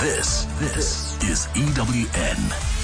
This is EWN.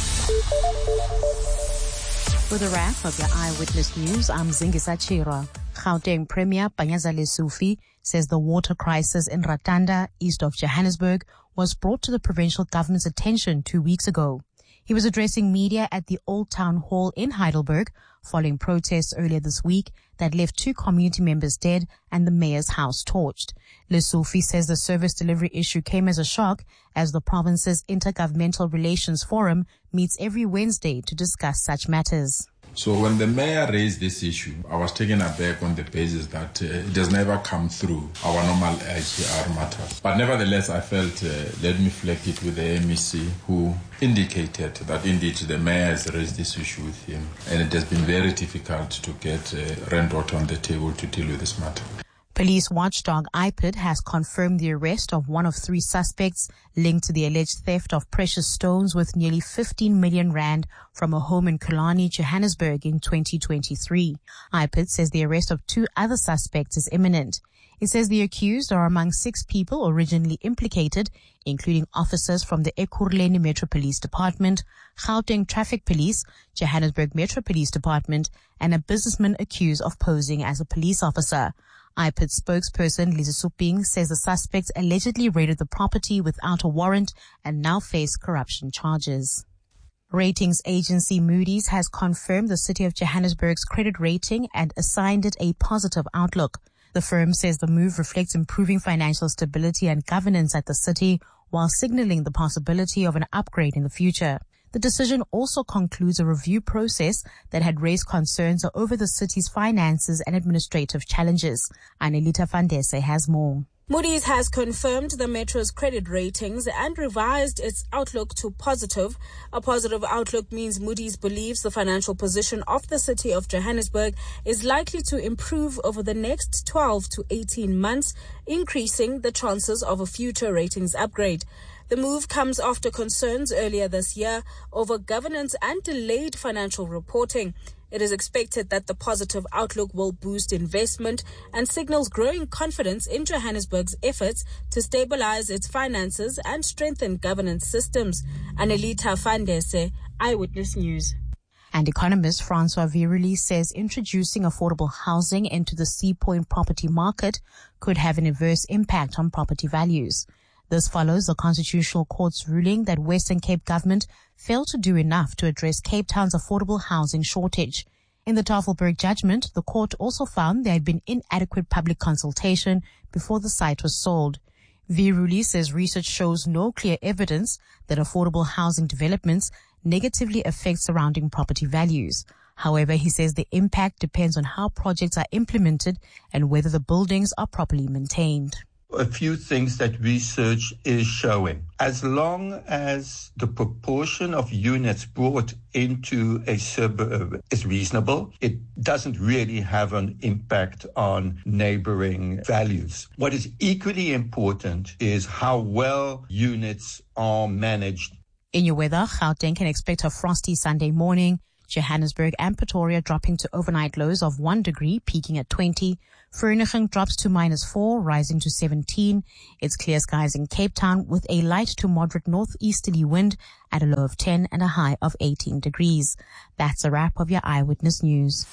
With a wrap of your Eyewitness News, I'm Zingisa Chira. Gauteng Premier Panyaza Lesufi says the water crisis in Ratanda, east of Johannesburg, was brought to the provincial government's attention 2 weeks ago. He was addressing media at the Old Town Hall in Heidelberg following protests earlier this week that left 2 community members dead and the mayor's house torched. Lesufi says the service delivery issue came as a shock as the province's Intergovernmental Relations Forum meets every Wednesday to discuss such matters. So when the mayor raised this issue, I was taken aback on the basis that it has never come through our normal IGR matters. But nevertheless, I felt, let me flag it with the MEC, who indicated that indeed the mayor has raised this issue with him. And it has been very difficult to get Randwater on the table to deal with this matter. Police watchdog IPID has confirmed the arrest of one of 3 suspects linked to the alleged theft of precious stones worth nearly 15 million rand from a home in Kulani, Johannesburg in 2023. IPID says the arrest of 2 other suspects is imminent. It says the accused are among 6 people originally implicated, including officers from the Ekurhuleni Metro Police Department, Gauteng Traffic Police, Johannesburg Metro Police Department, and a businessman accused of posing as a police officer. IPID spokesperson Lisa Suping says the suspects allegedly raided the property without a warrant and now face corruption charges. Ratings agency Moody's has confirmed the city of Johannesburg's credit rating and assigned it a positive outlook. The firm says the move reflects improving financial stability and governance at the city while signaling the possibility of an upgrade in the future. The decision also concludes a review process that had raised concerns over the city's finances and administrative challenges. Anelita Fandese has more. Moody's has confirmed the Metro's credit ratings and revised its outlook to positive. A positive outlook means Moody's believes the financial position of the city of Johannesburg is likely to improve over the next 12 to 18 months, increasing the chances of a future ratings upgrade. The move comes after concerns earlier this year over governance and delayed financial reporting. It is expected that the positive outlook will boost investment and signals growing confidence in Johannesburg's efforts to stabilize its finances and strengthen governance systems. Anelita Fandese, Eyewitness News. And economist Francois Viruli says introducing affordable housing into the Sea Point property market could have an adverse impact on property values. This follows the Constitutional Court's ruling that Western Cape government failed to do enough to address Cape Town's affordable housing shortage. In the Tafelberg judgment, the court also found there had been inadequate public consultation before the site was sold. Viruli says research shows no clear evidence that affordable housing developments negatively affect surrounding property values. However, he says the impact depends on how projects are implemented and whether the buildings are properly maintained. A few things that research is showing. As long as the proportion of units brought into a suburb is reasonable, it doesn't really have an impact on neighboring values. What is equally important is how well units are managed. In your weather, Gauteng can expect a frosty Sunday morning. Johannesburg and Pretoria dropping to overnight lows of 1 degree, peaking at 20. Vereeniging drops to -4, rising to 17. It's clear skies in Cape Town with a light to moderate northeasterly wind at a low of 10 and a high of 18 degrees. That's a wrap of your Eyewitness News.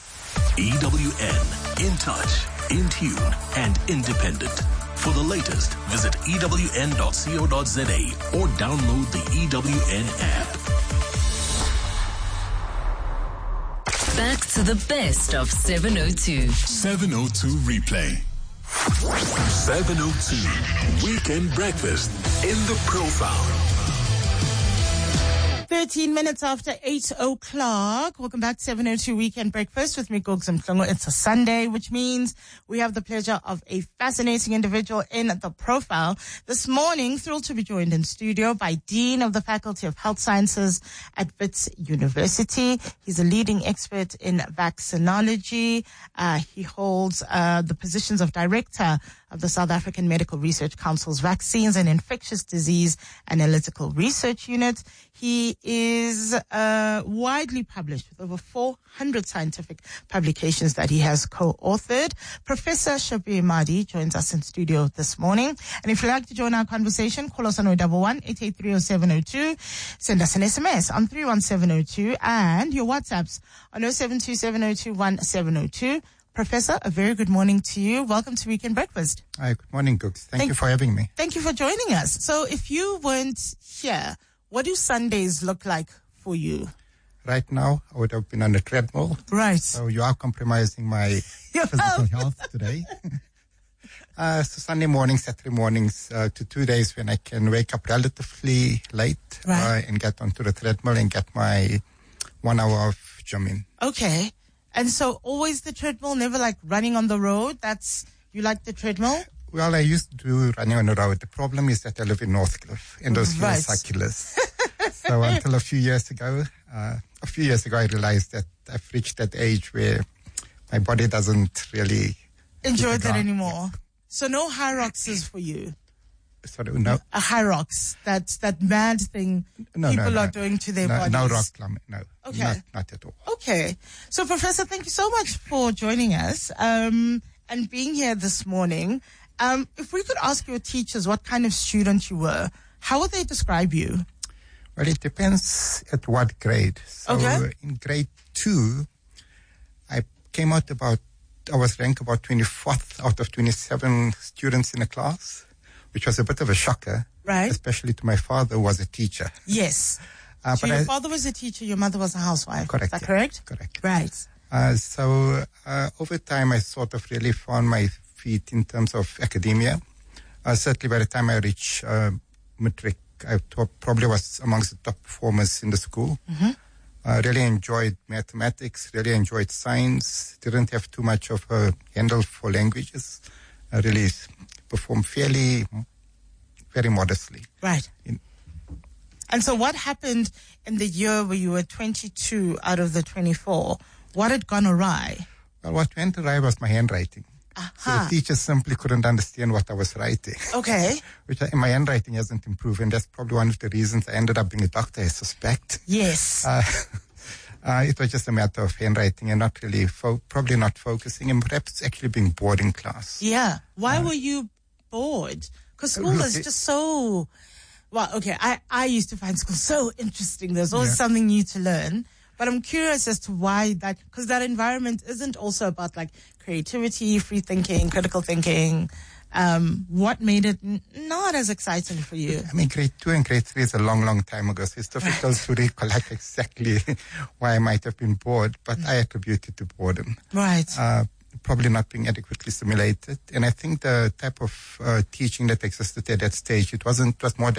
EWN, in touch, in tune, and independent. For the latest, visit ewn.co.za or download the EWN app. Back to the best of 702. 702 replay. 702 Weekend Breakfast in the Profile. 13 minutes after 8 o'clock. Welcome back to 702 Weekend Breakfast with me, Gogs Mhlongo. It's a Sunday, which means we have the pleasure of a fascinating individual in the profile. This morning, thrilled to be joined in studio by Dean of the Faculty of Health Sciences at Wits University. He's a leading expert in vaccinology. He holds the positions of Director of the South African Medical Research Council's Vaccines and Infectious Disease Analytical Research Unit. He is widely published with over 400 scientific publications that he has co-authored. Professor Shabir Madhi joins us in studio this morning. And if you'd like to join our conversation, call us on 011-883-0702. Send us an SMS on 31702 and your WhatsApps on 0727021702. Professor, a very good morning to you. Welcome to Weekend Breakfast. Hi, good morning, Gooks. Thank you for having me. Thank you for joining us. So if you weren't here, what do Sundays look like for you? Right now, I would have been on a treadmill. Right. So you are compromising my physical health today. So Sunday mornings, Saturday mornings, to 2 days when I can wake up relatively late and get onto the treadmill and get my 1 hour of gymming. Okay. And so always the treadmill, never like running on the road? You like the treadmill? Well, I used to do running on the road. The problem is that I live in Northcliffe and those hills are killers. So until a few years ago, I realized that I've reached that age where my body doesn't really enjoy that anymore. So no high rocks is for you? Sorry, no. A high rocks, that mad thing people are doing to their bodies. No rock climbing, no. Okay. Not at all. Okay. So Professor, thank you so much for joining us and being here this morning. If we could ask your teachers what kind of student you were, how would they describe you? Well, it depends at what grade. So in grade 2, I was ranked about 24th out of 27 students in a class, which was a bit of a shocker, especially to my father, who was a teacher. Yes. So your father was a teacher, your mother was a housewife. Correct. Is that correct? Correct. Right. So over time, I sort of really found my feet in terms of academia. Certainly by the time I reached matric, I probably was amongst the top performers in the school. Mm-hmm. Really enjoyed mathematics, really enjoyed science, didn't have too much of a handle for languages. I really performed very modestly. Right. And so what happened in the year where you were 22 out of the 24? What had gone awry? Well, what went awry was my handwriting. So the teachers simply couldn't understand what I was writing. Okay. Which my handwriting hasn't improved, and that's probably one of the reasons I ended up being a doctor, I suspect. Yes. It was just a matter of handwriting and not really, probably not focusing, and perhaps actually being bored in class. Yeah. Why were you bored? Because school is just so... Well, okay, I used to find school so interesting. There's always something new to learn. But I'm curious as to why because that environment isn't also about like creativity, free thinking, critical thinking. What made it not as exciting for you? I mean, grade 2 and grade 3 is a long, long time ago, so it's difficult to recollect exactly why I might have been bored, but I attribute it to boredom. Right. Probably not being adequately stimulated. And I think the type of teaching that existed at that stage, it was more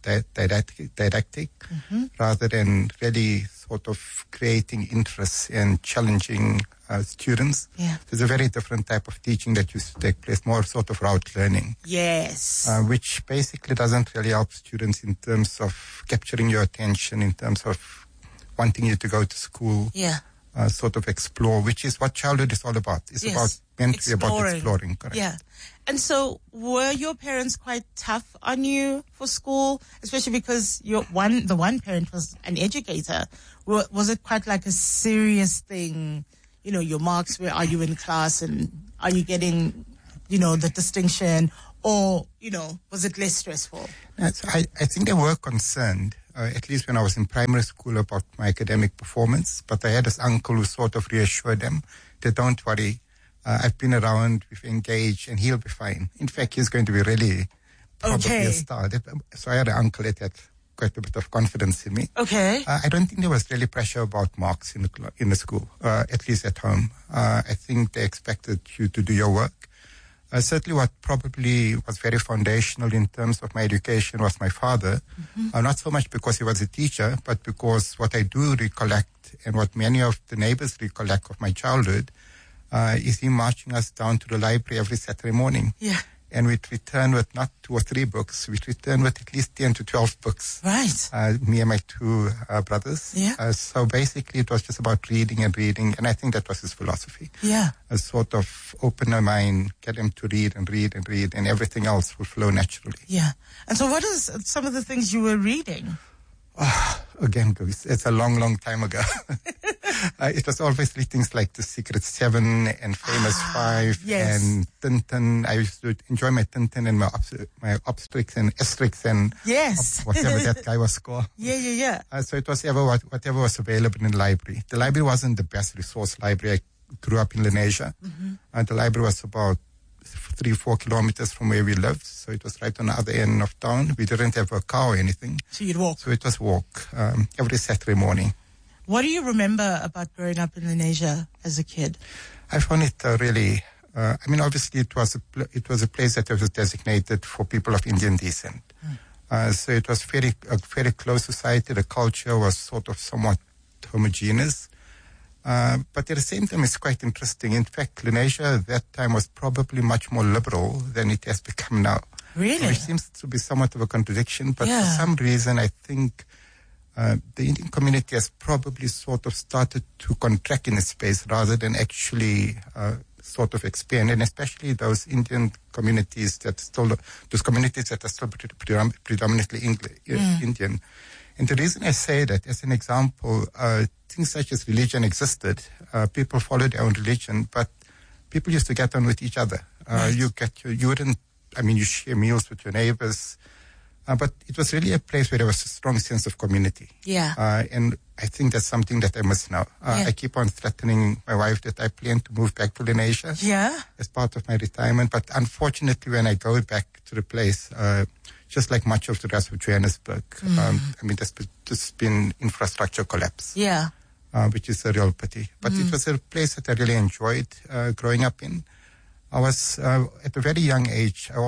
didactic rather than really sort of creating interest and challenging students. Yeah. There's a very different type of teaching that used to take place, more sort of route learning. Yes. Which basically doesn't really help students in terms of capturing your attention, in terms of wanting you to go to school. Yeah. Sort of explore, which is what childhood is all about. It's meant to be about exploring, correct? Yeah. And so were your parents quite tough on you for school, especially because the one parent was an educator? Was it quite like a serious thing? You know, your marks, where are you in class and are you getting, the distinction, or, was it less stressful? So I think they were concerned. At least when I was in primary school, about my academic performance. But I had this uncle who sort of reassured them that don't worry, I've been around, we've engaged, and he'll be fine. In fact, he's going to be really probably a star. So I had an uncle that had quite a bit of confidence in me. Okay. I don't think there was really pressure about marks in the school, at least at home. I think they expected you to do your work. Certainly what probably was very foundational in terms of my education was my father. Not so much because he was a teacher, but because what I do recollect and what many of the neighbors recollect of my childhood is him marching us down to the library every Saturday morning. Yeah. And we'd return with not 2 or 3 books. We'd return with at least 10 to 12 books. Right. Me and my 2 brothers. Yeah. So basically it was just about reading and reading. And I think that was his philosophy. Yeah. A sort of open their mind, get them to read and read and read, and everything else will flow naturally. Yeah. And so what is some of the things you were reading? Again, it's a long, long time ago. It was obviously things like The Secret Seven and Famous Five and Tintin. I used to enjoy my Tintin and my Obstrix and Asterix and whatever that guy was called. Yeah. So it was whatever was available in the library. The library wasn't the best resource library. I grew up in Lenasia. The library was about 3-4 kilometers from where we lived, so it was right on the other end of town. We didn't have a car or anything. So you'd walk? So it was walk every Saturday morning. What do you remember about growing up in Lenasia as a kid? I found it really, obviously it was a place that was designated for people of Indian descent. So it was a very close society. The culture was sort of somewhat homogeneous. But at the same time, it's quite interesting. In fact, Lenasia at that time was probably much more liberal than it has become now. Really? Which seems to be somewhat of a contradiction, but for some reason, I think the Indian community has probably sort of started to contract in its space rather than actually sort of expand, and especially those Indian communities that are still predominantly Indian. And the reason I say that, as an example, things such as religion existed. People followed their own religion, but people used to get on with each other. You share meals with your neighbors. But it was really a place where there was a strong sense of community. Yeah. And I think that's something that I miss now. I keep on threatening my wife that I plan to move back to Lenasia as part of my retirement. But unfortunately, when I go back to the place, just like much of the rest of Johannesburg, there's just been infrastructure collapse. Yeah. Which is a real pity. But it was a place that I really enjoyed growing up in. I was, at a very young age, I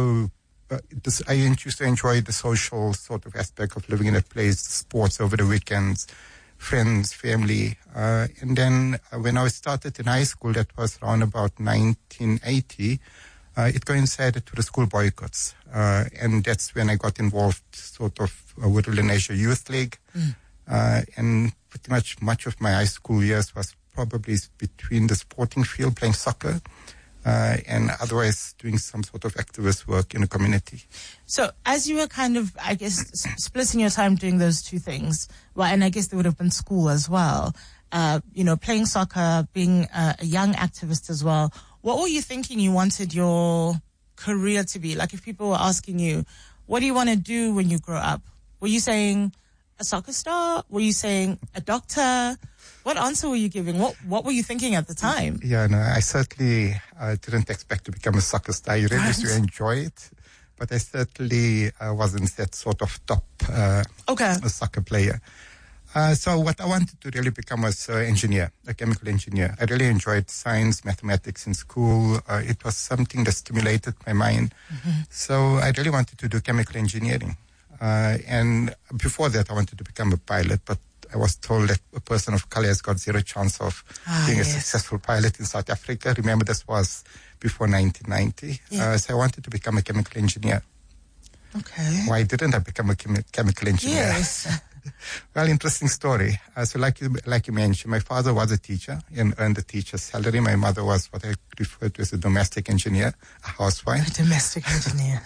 used to enjoy the social sort of aspect of living in a place, sports over the weekends, friends, family. And then when I started in high school, that was around about 1980, it coincided with the school boycotts. And that's when I got involved sort of with the Lenasia Youth League. And pretty much of my high school years was probably between the sporting field, playing soccer, and otherwise doing some sort of activist work in the community. So as you were kind of, I guess, splitting your time doing those two things, well, and I guess there would have been school as well, playing soccer, being a young activist as well, what were you thinking you wanted your career to be? Like if people were asking you, what do you want to do when you grow up? Were you saying a soccer star? Were you saying a doctor? What answer were you giving? What were you thinking at the time? Yeah, no, I certainly didn't expect to become a soccer star. You really used to enjoy it, but I certainly wasn't that sort of top a soccer player. So what I wanted to really become was an engineer, a chemical engineer. I really enjoyed science, mathematics in school. It was something that stimulated my mind. So I really wanted to do chemical engineering. And before that, I wanted to become a pilot, but I was told that a person of color has got zero chance of being a successful pilot in South Africa. Remember, this was before 1990. So I wanted to become a chemical engineer. Okay. Why didn't I become a chemical engineer? Yes. Well, interesting story. So like you mentioned, my father was a teacher and earned a teacher's salary. My mother was what I refer to as a domestic engineer, a housewife. A domestic engineer.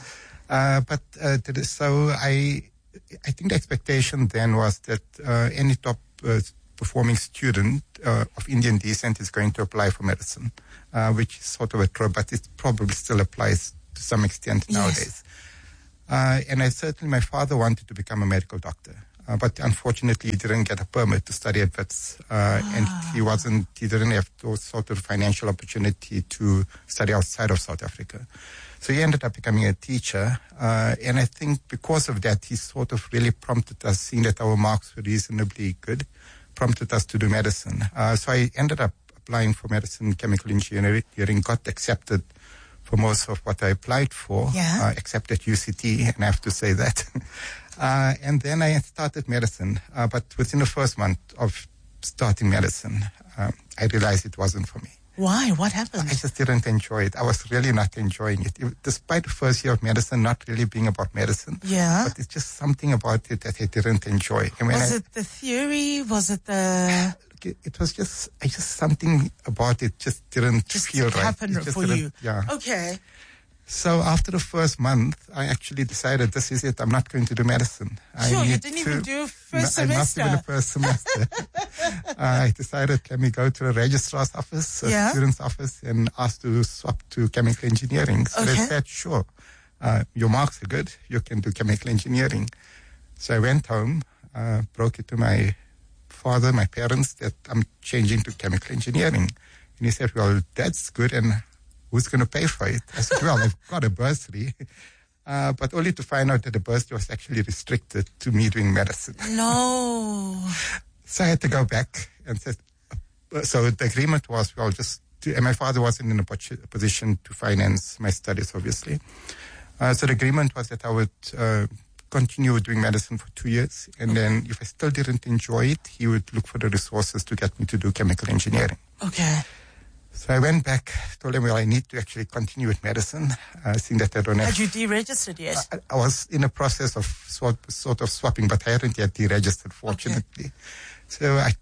So I think the expectation then was that any top performing student of Indian descent is going to apply for medicine, which is sort of a trope, but it probably still applies to some extent nowadays. And my father wanted to become a medical doctor. But unfortunately, he didn't get a permit to study at Wits, and he didn't have those sort of financial opportunity to study outside of South Africa. So he ended up becoming a teacher, and I think because of that, he sort of really prompted us, seeing that our marks were reasonably good, prompted us to do medicine. So I ended up applying for medicine, chemical engineering, got accepted for most of what I applied for, except at UCT, and I have to say that. And then I started medicine, but within the first month of starting medicine, I realized it wasn't for me. Why? What happened? I just didn't enjoy it. I was really not enjoying it. Despite the first year of medicine not really being about medicine. Yeah. But it's just something about it that I didn't enjoy. Was it the theory? Was it the... It was just something about it just didn't feel right. Happen for you. Yeah. Okay. So after the first month, I actually decided this is it. I'm not going to do medicine. Sure, you didn't even do first semester. Not even the first semester. I decided, let me go to the registrar's office, student's office, and ask to swap to chemical engineering. So they said, sure, your marks are good. You can do chemical engineering. So I went home, broke it to my father, my parents, that I'm changing to chemical engineering. And he said, well, that's good. And who's going to pay for it? I said, well, I've got a bursary. But only to find out that the bursary was actually restricted to me doing medicine. No. So I had to go back and said, so the agreement was, well, and my father wasn't in a position to finance my studies, obviously. So the agreement was that I would continue doing medicine for 2 years. And then if I still didn't enjoy it, he would look for the resources to get me to do chemical engineering. Okay. So I went back, told him, well, I need to actually continue with medicine, seeing that I don't have... Had you deregistered yet? I was in a process of sort of swapping, but I hadn't yet deregistered, fortunately. Okay. So I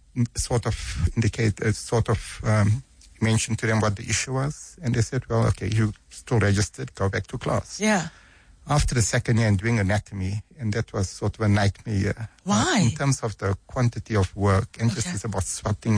mentioned to them what the issue was, and they said, well, okay, you still registered, go back to class. Yeah. After the second year, I'm doing anatomy, and that was sort of a nightmare. Why? In terms of the quantity of work, and just it's about sweating.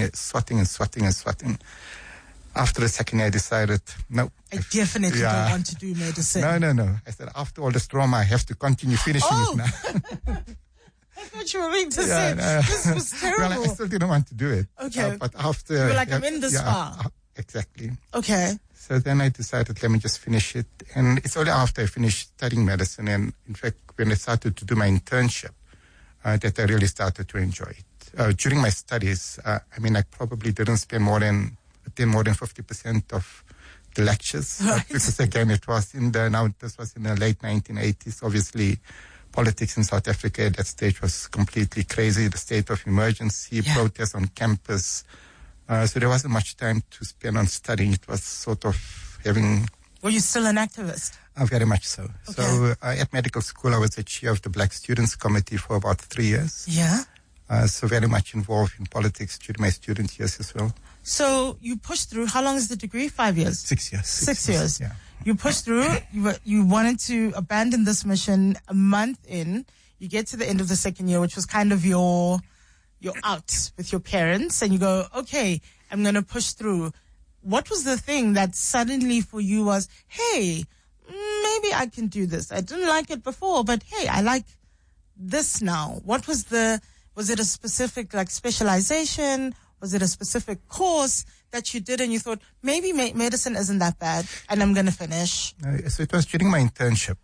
After the second year, I decided, no. I definitely don't want to do medicine. No. I said, after all this trauma, I have to continue finishing it now. I thought you were going to say, this was terrible. Well, I still didn't want to do it. Okay. But after... You were like, I'm in this far. Exactly. Okay. So then I decided, let me just finish it. And it's only after I finished studying medicine, and in fact, when I started to do my internship, that I really started to enjoy it. During my studies, I probably didn't spend more than 50% of the lectures. Right. Because again, this was in the late 1980s. Obviously, politics in South Africa at that stage was completely crazy. The state of emergency, protests on campus. So there wasn't much time to spend on studying. It was sort of having... Were you still an activist? Very much so. Okay. So at medical school, I was the chair of the Black Students Committee for about 3 years. Yeah. So very much involved in politics during my student years as well. So you pushed through. How long is the degree? 5 years? 6 years. 6 years. Yeah. You pushed through. You wanted to abandon this mission a month in. You get to the end of the second year, which was kind of your out with your parents, and you go, okay, I'm going to push through. What was the thing that suddenly for you was, hey, maybe I can do this. I didn't like it before, but hey, I like this now. What was it a specific specialization? Was it a specific course that you did and you thought, maybe medicine isn't that bad and I'm going to finish? So it was during my internship.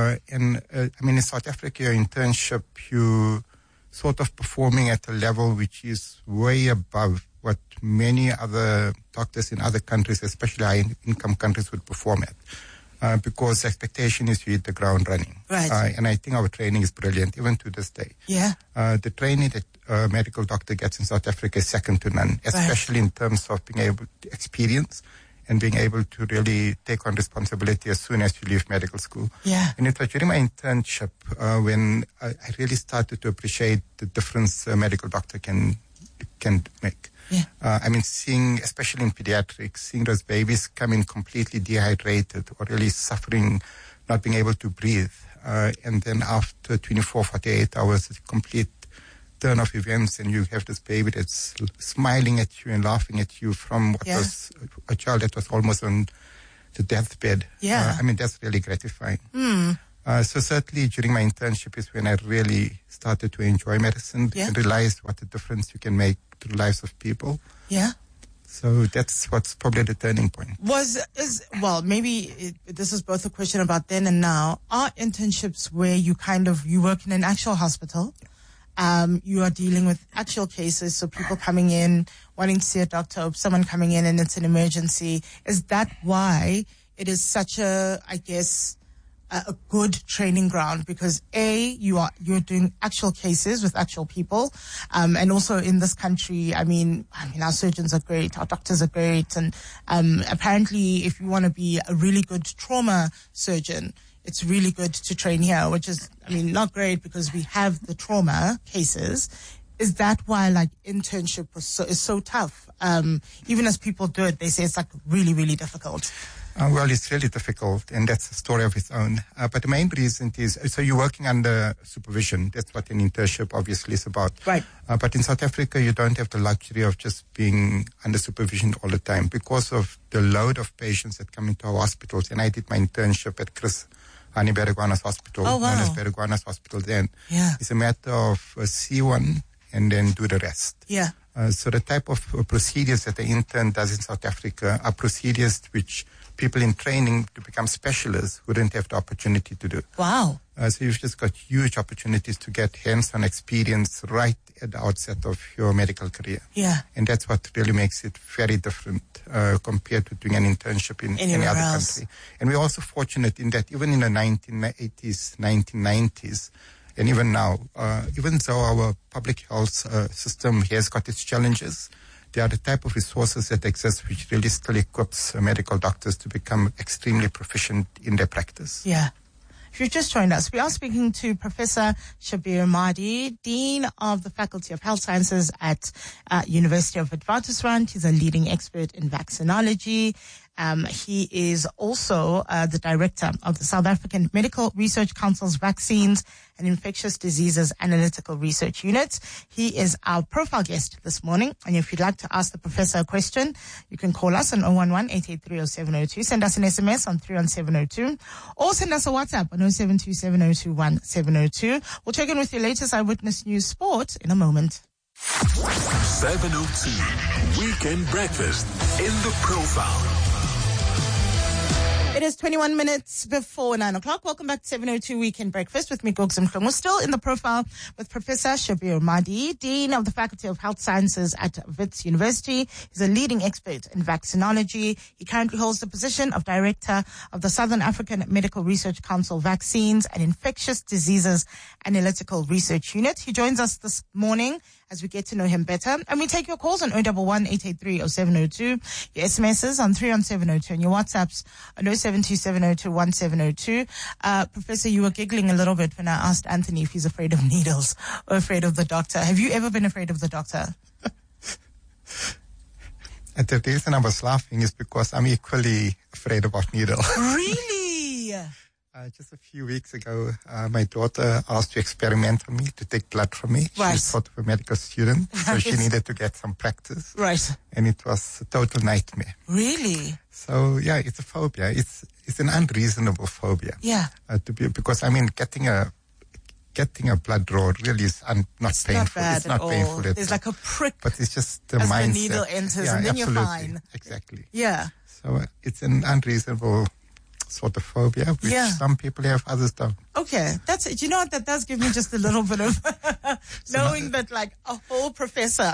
In South Africa, your internship, you sort of performing at a level which is way above what many other doctors in other countries, especially high-income countries, would perform at. Because the expectation is you hit the ground running. Right. And I think our training is brilliant, even to this day. Yeah. The training that a medical doctor gets in South Africa is second to none, especially in terms of being able to experience and being able to really take on responsibility as soon as you leave medical school. Yeah. And it was during my internship when I really started to appreciate the difference a medical doctor can make. Yeah. Seeing, especially in pediatrics, seeing those babies come in completely dehydrated or really suffering, not being able to breathe. And then after 24, 48 hours, it's a complete turn of events, and you have this baby that's smiling at you and laughing at you from what was a child that was almost on the deathbed. Yeah. That's really gratifying. So certainly during my internship is when I really started to enjoy medicine and realized what a difference you can make to the lives of people. Yeah. So that's what's probably the turning point. Maybe this is both a question about then and now. Are internships where you work in an actual hospital? You are dealing with actual cases, so people coming in, wanting to see a doctor, or someone coming in and it's an emergency. Is that why it is such a, a good training ground because you're doing actual cases with actual people, and also in this country, I mean our surgeons are great, our doctors are great, and apparently if you want to be a really good trauma surgeon, it's really good to train here, which is, not great because we have the trauma cases. Is that why internship is so tough? Even as people do it, they say it's really, really difficult. Well, it's really difficult, and that's a story of its own. But the main reason is, so you're working under supervision. That's what an internship obviously is about. Right. But in South Africa, you don't have the luxury of just being under supervision all the time because of the load of patients that come into our hospitals. And I did my internship at Chris Hani Baragwanath's hospital, known as Baragwanath's Hospital then. Yeah. It's a matter of see one and then do the rest. Yeah. So the type of procedures that the intern does in South Africa are procedures which people in training to become specialists wouldn't have the opportunity to do. Wow. So you've just got huge opportunities to get hands-on experience right at the outset of your medical career. Yeah. And that's what really makes it very different compared to doing an internship in any other country. And we're also fortunate in that even in the 1980s, 1990s, and even now, even though our public health system has got its challenges, there are the type of resources that exist which really still equips medical doctors to become extremely proficient in their practice. Yeah. If you've just joined us, we are speaking to Professor Shabir Madhi, Dean of the Faculty of Health Sciences at University of Witwatersrand. He's a leading expert in vaccinology. He is also the director of the South African Medical Research Council's Vaccines and Infectious Diseases Analytical Research Unit. He is our profile guest this morning. And if you'd like to ask the professor a question, you can call us on 011-883-0702. Send us an SMS on 31702. Or send us a WhatsApp on 0727021702. We'll check in with your latest Eyewitness News Sport in a moment. 702 Weekend Breakfast in the Profile. It is 21 minutes before 9 o'clock. Welcome back to 702 Weekend Breakfast with me, Gogs Mhlongo. We're still in the profile with Professor Shabir Madhi, Dean of the Faculty of Health Sciences at Wits University. He's a leading expert in vaccinology. He currently holds the position of Director of the Southern African Medical Research Council Vaccines and Infectious Diseases Analytical Research Unit. He joins us this morning as we get to know him better. And we take your calls on 011-883-0702, your SMSs on 31702, and your WhatsApps on 0727021702. Professor, you were giggling a little bit when I asked Anthony if he's afraid of needles or afraid of the doctor. Have you ever been afraid of the doctor? And the reason I was laughing is because I'm equally afraid about needles. Really? Just a few weeks ago, my daughter asked to experiment on me, to take blood from me. Right. She's sort of a medical student, so she needed to get some practice. Right. And it was a total nightmare. Really? So, yeah, it's a phobia. It's an unreasonable phobia. Yeah. Because, getting a blood draw really is not painful. Not bad it's not at painful. all. There's like a prick. But it's just the as mindset. the needle enters, yeah, and then absolutely. you're fine. Exactly. Yeah. So it's an unreasonable sort of phobia, which some people have, others don't. Okay, that's it. You know what? That does give me just a little bit of knowing that like a whole professor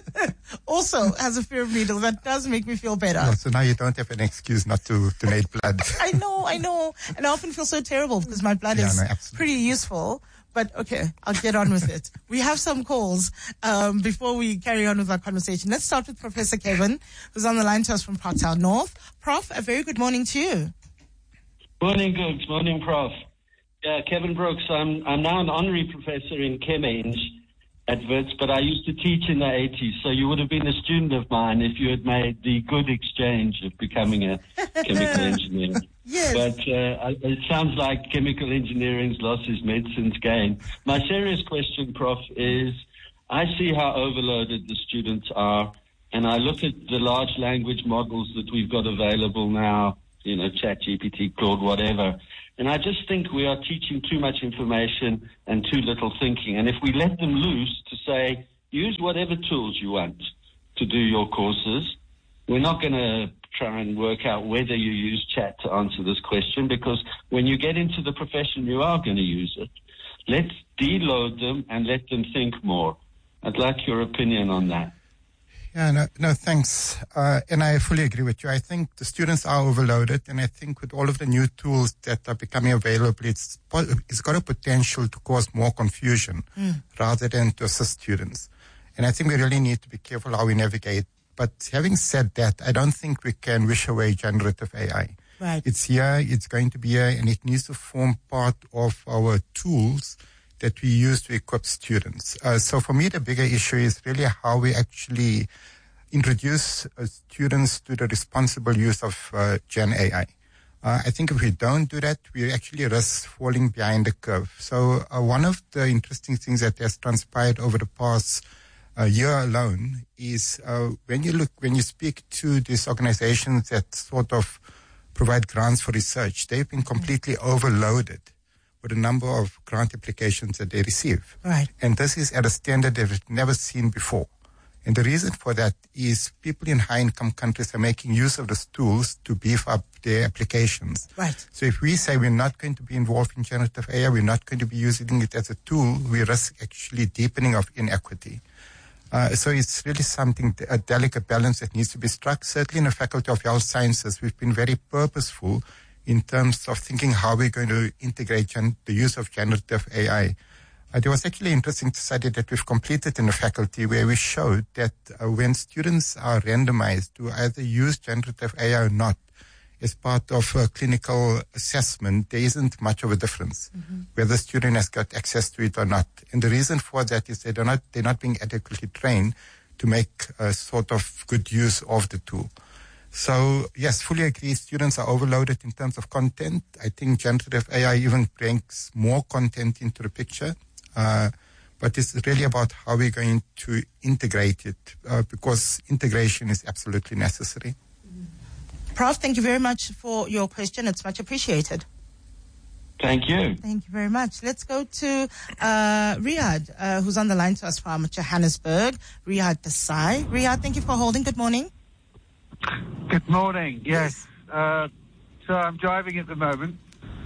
also has a fear of needles. That does make me feel better. So now you don't have an excuse not to donate blood. I know. And I often feel so terrible because my blood is pretty useful. But okay, I'll get on with it. We have some calls before we carry on with our conversation. Let's start with Professor Kevin, who's on the line to us from Parktown North. Prof, a very good morning to you. Morning, Googs. Morning, Prof. Kevin Brooks. I'm now an honorary professor in Chem-Eng at Wits, but I used to teach in the 80s, so you would have been a student of mine if you had made the good exchange of becoming a chemical engineer. Yes. But it sounds like chemical engineering's loss is medicine's gain. My serious question, Prof, is I see how overloaded the students are, and I look at the large language models that we've got available now, ChatGPT, Claude, whatever. And I just think we are teaching too much information and too little thinking. And if we let them loose to say, use whatever tools you want to do your courses, we're not going to try and work out whether you use chat to answer this question, because when you get into the profession, you are going to use it. Let's deload them and let them think more. I'd like your opinion on that. Yeah, no, thanks. And I fully agree with you. I think the students are overloaded, and I think with all of the new tools that are becoming available, it's got a potential to cause more confusion rather than to assist students. And I think we really need to be careful how we navigate. But having said that, I don't think we can wish away generative AI. Right. It's here, it's going to be here, and it needs to form part of our tools that we use to equip students. So for me, the bigger issue is really how we actually introduce students to the responsible use of Gen AI. I think if we don't do that, we actually risk falling behind the curve. So one of the interesting things that has transpired over the past year alone is when you speak to these organizations that sort of provide grants for research, they've been completely overloaded with the number of grant applications that they receive. Right. And this is at a standard they've never seen before. And the reason for that is people in high-income countries are making use of these tools to beef up their applications. Right. So if we say we're not going to be involved in generative AI, we're not going to be using it as a tool, we risk actually deepening of inequity. So it's really something, a delicate balance that needs to be struck. Certainly in the Faculty of Health Sciences, we've been very purposeful in terms of thinking how we're going to integrate the use of generative AI. There was actually an interesting study that we've completed in the faculty where we showed that when students are randomized to either use generative AI or not as part of a clinical assessment, there isn't much of a difference whether the student has got access to it or not. And the reason for that is they're not being adequately trained to make a sort of good use of the tool. So, yes, fully agree, students are overloaded in terms of content. I think generative AI even brings more content into the picture. But it's really about how we're going to integrate it, because integration is absolutely necessary. Prof, thank you very much for your question. It's much appreciated. Thank you. Thank you very much. Let's go to Riyadh, who's on the line to us from Johannesburg. Riyadh Desai. Riyadh, thank you for holding. Good morning. Good morning. Yes. So I'm driving at the moment.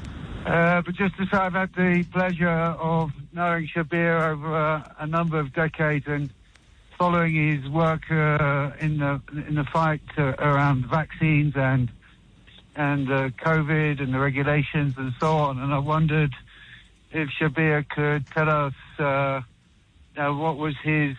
But just to say, I've had the pleasure of knowing Shabir over a number of decades and following his work in the fight around vaccines and COVID and the regulations and so on. And I wondered if Shabir could tell us what was his.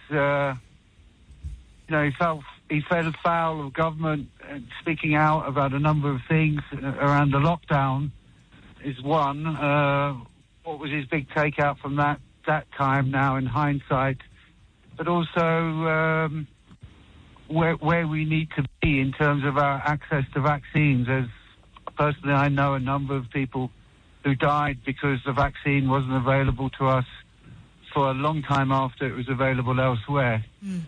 He fell foul of government speaking out about a number of things around the lockdown. Is one. What was his big takeout from that time now in hindsight? But also where we need to be in terms of our access to vaccines. As personally, I know a number of people who died because the vaccine wasn't available to us for a long time after it was available elsewhere.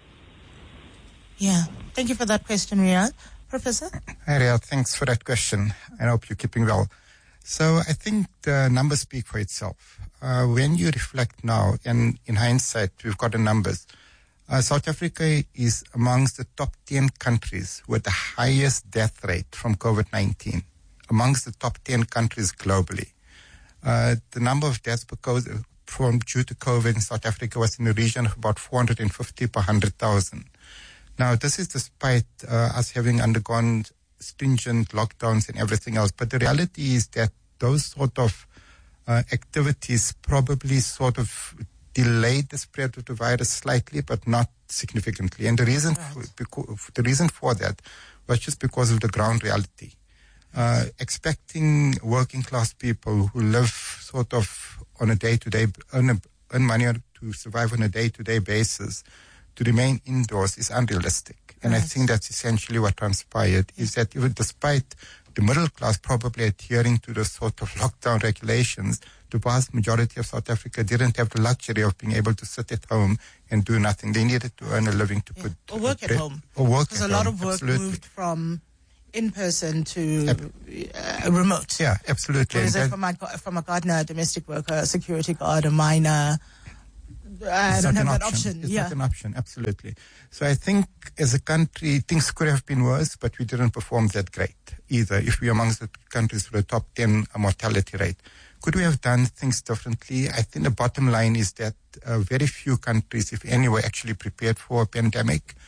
Yeah. Thank you for that question, Riyadh. Professor? Hi, Riyadh. Thanks for that question. I hope you're keeping well. So I think the numbers speak for itself. When you reflect now, and in hindsight, we've got the numbers. South Africa is amongst the top 10 countries with the highest death rate from COVID-19, amongst the top 10 countries globally. The number of deaths due to COVID in South Africa was in the region of about 450 per 100,000. Now, this is despite us having undergone stringent lockdowns and everything else. But the reality is that those sort of activities probably sort of delayed the spread of the virus slightly, but not significantly. And the reason for that was just because of the ground reality. Expecting working class people who live sort of on a day-to-day, earn money to survive on a day-to-day basis to remain indoors is unrealistic. And I think that's essentially what transpired, is that even despite the middle class probably adhering to the sort of lockdown regulations, the vast majority of South Africa didn't have the luxury of being able to sit at home and do nothing. They needed to earn a living to put... Or work at home. Or work because at a lot home. of work Absolutely. moved from in-person to remote. Yeah, absolutely. Whereas from a gardener, a domestic worker, a security guard, a miner... I don't have that option. It's not an option, absolutely. So I think as a country, things could have been worse, but we didn't perform that great either. If we're amongst the countries with the top 10 mortality rate, could we have done things differently? I think the bottom line is that very few countries, if any, were actually prepared for a pandemic.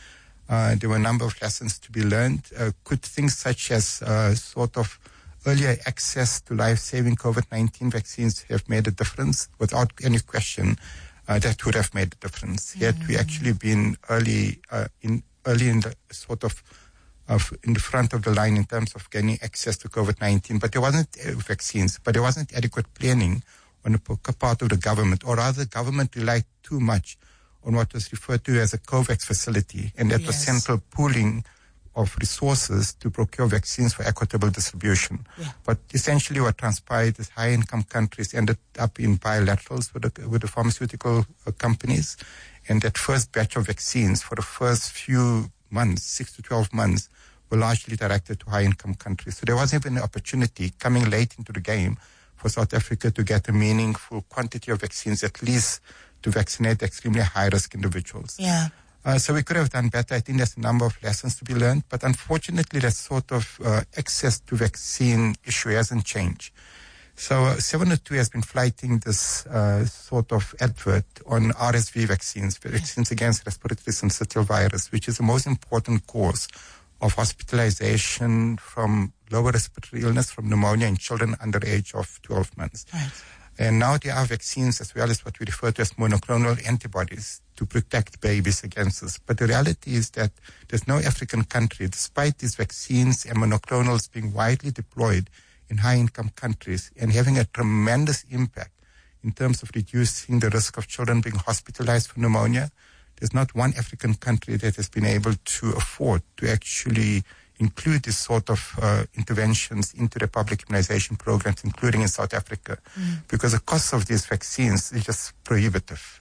There were a number of lessons to be learned. Could things such as sort of earlier access to life-saving COVID-19 vaccines have made a difference? Without any question, that would have made a difference. Yet we actually been early in the sort of in the front of the line in terms of getting access to COVID-19, but there wasn't vaccines, but there wasn't adequate planning on the part of the government, or rather, government relied too much on what was referred to as a COVAX facility, and that was central pooling of resources to procure vaccines for equitable distribution. But essentially what transpired is high-income countries ended up in bilaterals with the pharmaceutical companies, and that first batch of vaccines for the first few months, 6 to 12 months, were largely directed to high-income countries. So there wasn't even an opportunity coming late into the game for South Africa to get a meaningful quantity of vaccines, at least to vaccinate extremely high-risk individuals. So we could have done better. I think there's a number of lessons to be learned, but unfortunately that sort of access to vaccine issue hasn't changed. So 702 has been flighting this sort of advert on RSV vaccines against respiratory syncytial virus, which is the most important cause of hospitalization from lower respiratory illness from pneumonia in children under the age of 12 months. And now there are vaccines as well as what we refer to as monoclonal antibodies to protect babies against this. But the reality is that there's no African country, despite these vaccines and monoclonals being widely deployed in high-income countries and having a tremendous impact in terms of reducing the risk of children being hospitalized for pneumonia. There's not one African country that has been able to afford to actually include this sort of interventions into the public immunization programs, including in South Africa, because the cost of these vaccines is just prohibitive.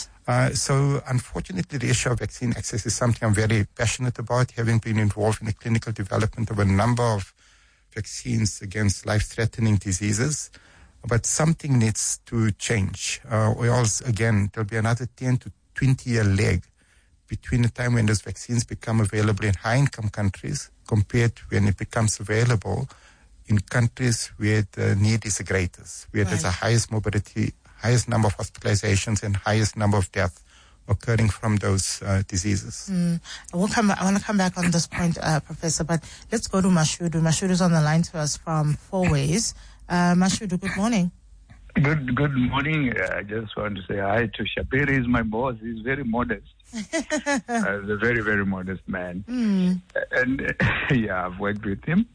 So unfortunately, the issue of vaccine access is something I'm very passionate about, having been involved in the clinical development of a number of vaccines against life-threatening diseases. But something needs to change, or else, again, there'll be another 10 to 20-year lag between the time when those vaccines become available in high-income countries compared to when it becomes available in countries where the need is the greatest, where there's the highest morbidity, highest number of hospitalizations, and highest number of deaths occurring from those diseases. I want to come back on this point, Professor, but let's go to Mashudu. Mashudu's on the line to us from Four Ways. Mashudu, good morning. Good morning. I just want to say hi to Shabir. He's my boss. He's very modest. He's a very, very modest man. And I've worked with him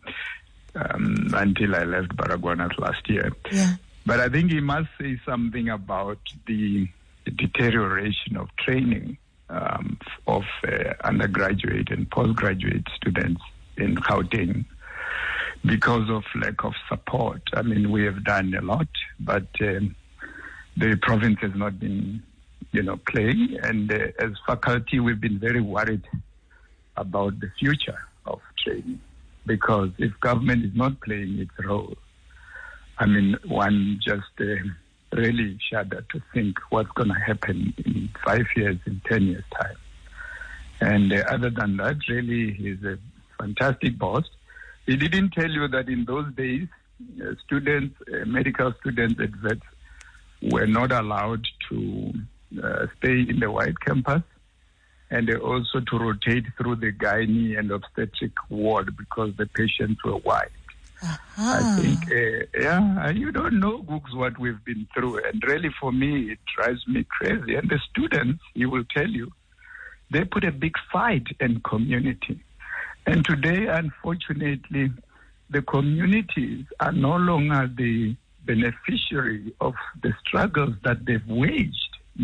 until I left Baragwanath last year. But I think he must say something about the deterioration of training of undergraduate and postgraduate students in Gauteng because of lack of support. I mean, we have done a lot, but the province has not been, playing. And as faculty, we've been very worried about the future of training, because if government is not playing its role, I mean, one just really shudder to think what's going to happen in 5 years, in 10 years' time. And other than that, really, he's a fantastic boss. He didn't tell you that in those days, students, medical students at VETS were not allowed to stay in the white campus, and also to rotate through the gynae and obstetric ward because the patients were white. I think, you don't know, Googs, what we've been through. And really, for me, it drives me crazy. And the students, he will tell you, they put a big fight in community. And today, unfortunately, the communities are no longer the beneficiary of the struggles that they've waged,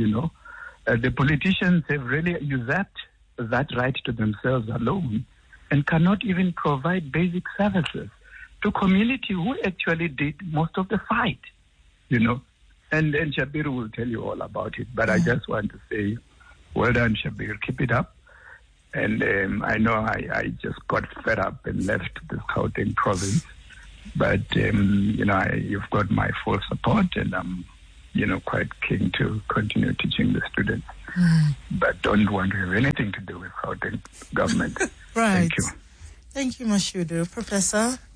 The politicians have really usurped that right to themselves alone and cannot even provide basic services to community who actually did most of the fight, And Shabir will tell you all about it. But I just want to say, well done, Shabir. Keep it up. And I know I just got fed up and left the Gauteng province. But, you've got my full support, and I'm, quite keen to continue teaching the students. But don't want to have anything to do with Gauteng government. Right. Thank you. Thank you, Mashudu. Professor?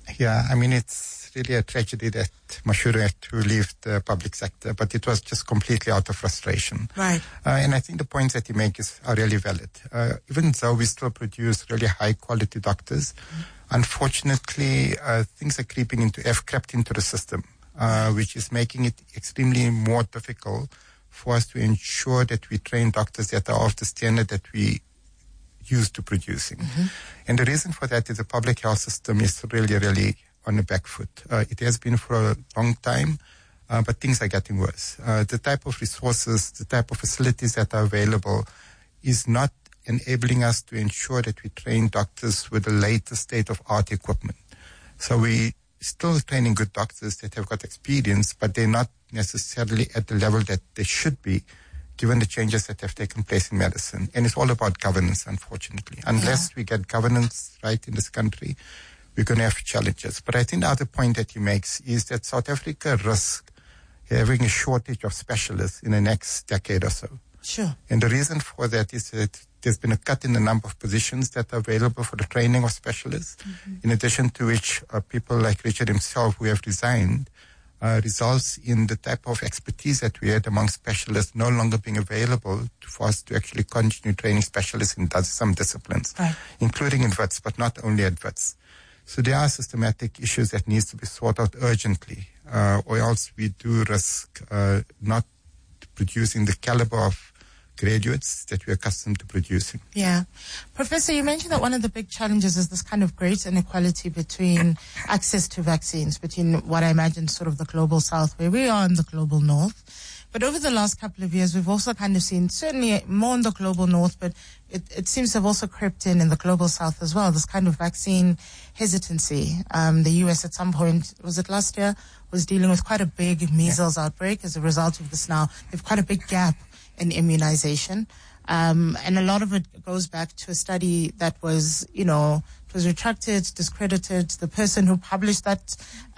Yeah, I mean, it's really a tragedy that Mashuru had to leave the public sector, but it was just completely out of frustration. Right. And I think the points that he makes are really valid. Even though we still produce really high-quality doctors, unfortunately, things are crept into the system, which is making it extremely more difficult for us to ensure that we train doctors that are of the standard that we used to producing. And the reason for that is the public health system is really, really on the back foot. It has been for a long time, but things are getting worse. The type of resources, the type of facilities that are available is not enabling us to ensure that we train doctors with the latest state-of-art equipment. So we still training good doctors that have got experience, but they're not necessarily at the level that they should be, given the changes that have taken place in medicine. And it's all about governance, unfortunately. Unless we get governance right in this country, we're going to have challenges. But I think the other point that he makes is that South Africa risks having a shortage of specialists in the next decade or so. Sure. And the reason for that is that there's been a cut in the number of positions that are available for the training of specialists, in addition to which people like Richard himself who have resigned, results in the type of expertise that we had among specialists no longer being available for us to actually continue training specialists in some disciplines, including in VITS, but not only at VITS. So there are systematic issues that needs to be sorted out urgently, or else we do risk not producing the caliber of graduates that we're accustomed to producing. Yeah. Professor, you mentioned that one of the big challenges is this kind of great inequality between access to vaccines, between what I imagine sort of the global south, where we are, in the global north. But over the last couple of years, we've also kind of seen, certainly more in the global north, but it seems to have also crept in the global south as well, this kind of vaccine hesitancy. The U.S. at some point, was it last year, was dealing with quite a big measles outbreak as a result of this now. They've quite a big gap in immunization. And a lot of it goes back to a study that was, it was retracted, discredited. The person who published that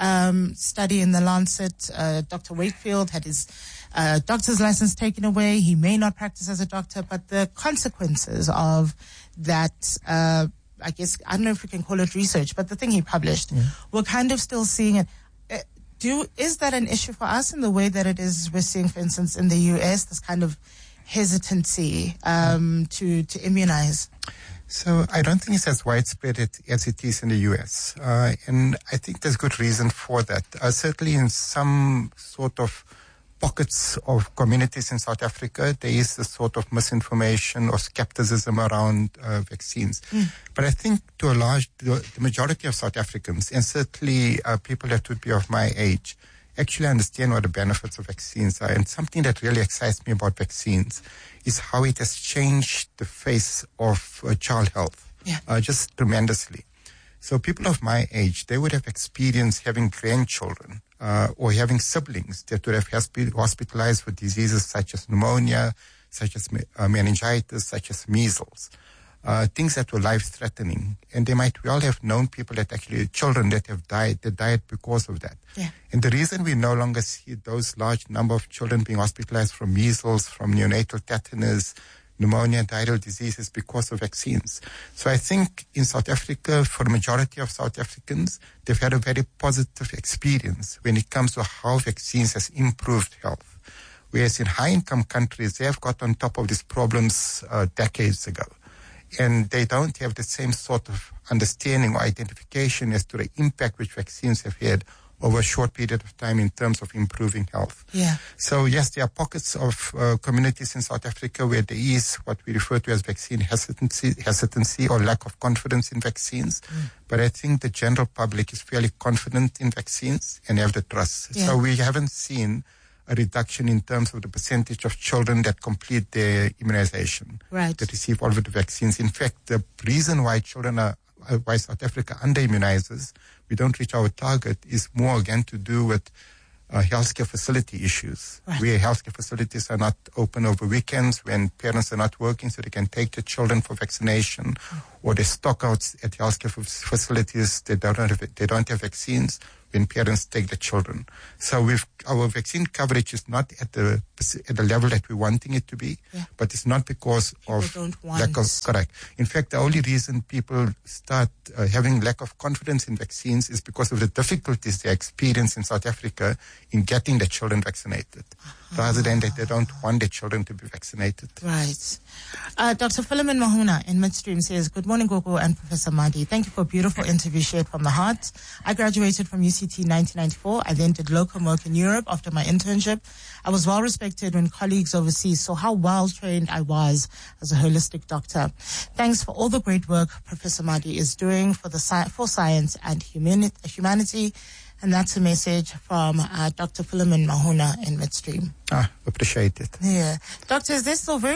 study in the Lancet, Dr. Wakefield, had his doctor's license taken away. He may not practice as a doctor, but the consequences of that, I guess, I don't know if we can call it research, but the thing he published, we're kind of still seeing it. Is that an issue for us in the way that it is we're seeing, for instance, in the U.S., this kind of hesitancy to immunize? So I don't think it's as widespread as it is in the U.S. And I think there's good reason for that. Certainly in some sort of pockets of communities in South Africa, there is a sort of misinformation or skepticism around vaccines. But I think the majority of South Africans, and certainly people that would be of my age, actually understand what the benefits of vaccines are. And something that really excites me about vaccines is how it has changed the face of child health, just tremendously. So people of my age, they would have experienced having grandchildren or having siblings that would have been hospitalized with diseases such as pneumonia, such as meningitis, such as measles, things that were life-threatening. And they might well have known people that actually, children that have died, they died because of that. And the reason we no longer see those large number of children being hospitalized from measles, from neonatal tetanus, pneumonia, diarrheal diseases because of vaccines. So I think in South Africa, for the majority of South Africans, they've had a very positive experience when it comes to how vaccines has improved health. Whereas in high-income countries, they have got on top of these problems decades ago. And they don't have the same sort of understanding or identification as to the impact which vaccines have had over a short period of time in terms of improving health. So yes, there are pockets of communities in South Africa where there is what we refer to as vaccine hesitancy or lack of confidence in vaccines. But I think the general public is fairly confident in vaccines and have the trust. So we haven't seen a reduction in terms of the percentage of children that complete their immunization, that receive all of the vaccines. In fact, the reason why why South Africa under-immunizes, we don't reach our target, is more again to do with healthcare facility issues, where healthcare facilities are not open over weekends, when parents are not working so they can take their children for vaccination, or they stock out at healthcare facilities, they don't have vaccines. when parents take the children. So our vaccine coverage is not at the level that we're wanting it to be, but it's not because of lack of, correct. In fact, the only reason people start having lack of confidence in vaccines is because of the difficulties they experience in South Africa in getting the children vaccinated, rather than that they don't want their children to be vaccinated. Right. Dr. Philemon Mahuna in Midstream says, good morning, Gogo and Professor Madi. Thank you for a beautiful interview shared from the heart. I graduated from UCT in 1994. I then did locum work in Europe after my internship. I was well respected when colleagues overseas saw how well trained I was as a holistic doctor. Thanks for all the great work Professor Madi is doing for science and humanity. And that's a message from Dr. Philemon Mahuna in Midstream. Appreciate it. Yeah. Doctor, is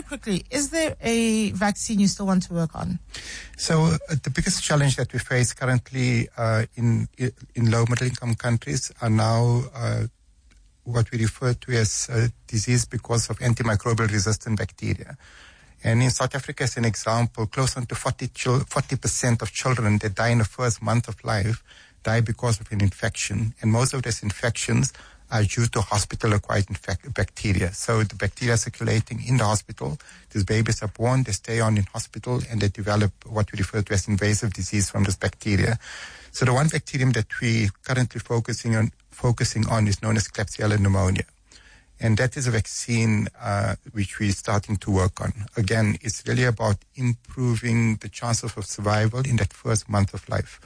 there a vaccine you still want to work on? So the biggest challenge that we face currently in low middle income countries are now what we refer to as disease because of antimicrobial resistant bacteria. And in South Africa, as an example, close on to 40% of children that die in the first month of life die because of an infection. And most of these infections are due to hospital-acquired bacteria. So the bacteria circulating in the hospital, these babies are born, they stay on in hospital, and they develop what we refer to as invasive disease from this bacteria. So the one bacterium that we currently focusing on is known as Klebsiella pneumonia. And that is a vaccine which we're starting to work on. Again, it's really about improving the chances of survival in that first month of life.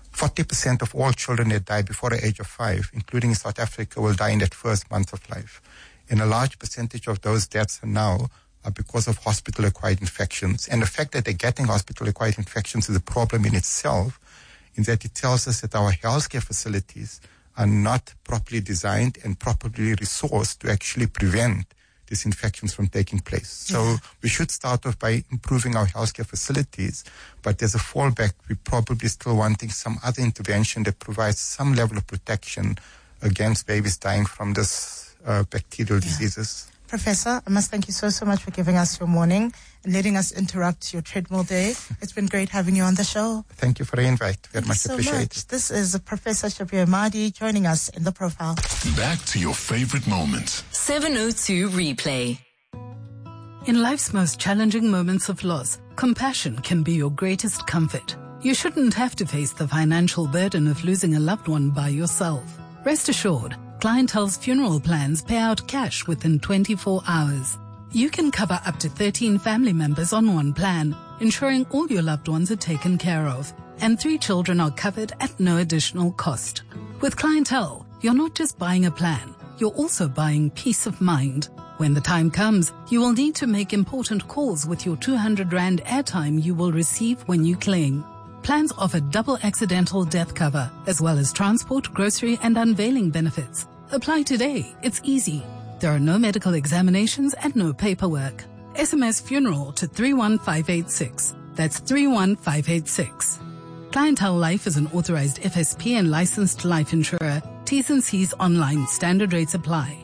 40% of all children that die before the age of 5, including South Africa, will die in that first month of life. And a large percentage of those deaths now are because of hospital-acquired infections. And the fact that they're getting hospital-acquired infections is a problem in itself, in that it tells us that our healthcare facilities are not properly designed and properly resourced to actually prevent these infections from taking place. So we should start off by improving our healthcare facilities, but as a fallback, we're probably still wanting some other intervention that provides some level of protection against babies dying from this bacterial diseases. Professor, I must thank you so much for giving us your morning and letting us interrupt your treadmill day. It's been great having you on the show. Thank you for the invite. Very much appreciated. This is Professor Shabir Madi joining us in The Profile. Back to your favorite moments. 702 Replay. In life's most challenging moments of loss, compassion can be your greatest comfort. You shouldn't have to face the financial burden of losing a loved one by yourself. Rest assured, Clientele's funeral plans pay out cash within 24 hours. You can cover up to 13 family members on one plan, ensuring all your loved ones are taken care of, and 3 children are covered at no additional cost. With Clientele, you're not just buying a plan, you're also buying peace of mind. When the time comes, you will need to make important calls with your 200 Rand airtime you will receive when you claim. Plans offer double accidental death cover, as well as transport, grocery, and unveiling benefits. Apply today. It's easy. There are no medical examinations and no paperwork. SMS funeral to 31586. That's 31586. Clientele Life is an authorized FSP and licensed life insurer. T's and C's online. Standard rates apply.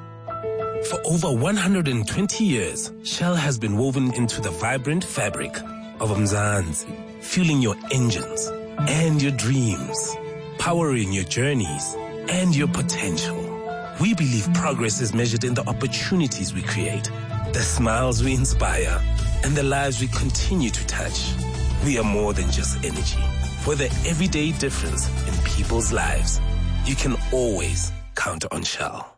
For over 120 years, Shell has been woven into the vibrant fabric of Mzansi, fueling your engines and your dreams, powering your journeys and your potential. We believe progress is measured in the opportunities we create, the smiles we inspire, and the lives we continue to touch. We are more than just energy. For the everyday difference in people's lives, you can always count on Shell.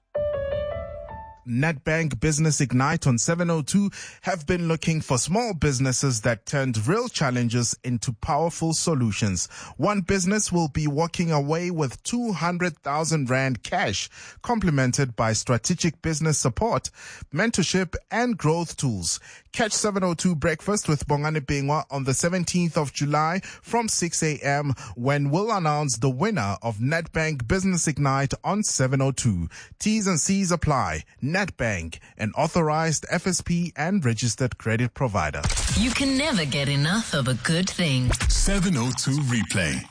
Nedbank Business Ignite on 702 have been looking for small businesses that turned real challenges into powerful solutions. One business will be walking away with 200,000 Rand cash, complemented by strategic business support, mentorship, and growth tools. Catch 702 Breakfast with Bongani Bingwa on the 17th of July from 6 a.m. when we'll announce the winner of Nedbank Business Ignite on 702. T's and C's apply. Nedbank, an authorized FSP and registered credit provider. You can never get enough of a good thing. 702 Replay.